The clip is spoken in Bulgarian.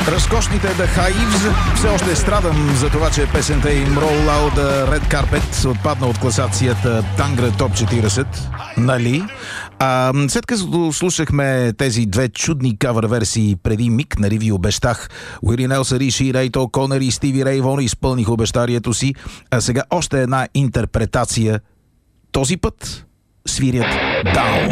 Разкошните The Hives. Все още страдам за това, че песента им Roll Out the Red Carpet отпадна от класацията Tangre Top 40. Нали? След като слушахме тези две чудни кавър версии преди миг, нали ви обещах, Уили Нелсън, Риши Рейто, Конър и Стиви Рей Вон изпълних обещанието си, а сега още една интерпретация. Този път свирят Down.